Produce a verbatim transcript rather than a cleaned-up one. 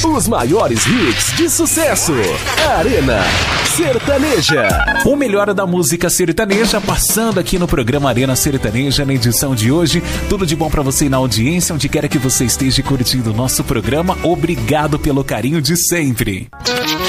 Os maiores hits de sucesso. Arena Sertaneja. O melhor da música sertaneja passando aqui no programa Arena Sertaneja na edição de hoje. Tudo de bom pra você na audiência, onde quer que você esteja curtindo o nosso programa. Obrigado pelo carinho de sempre.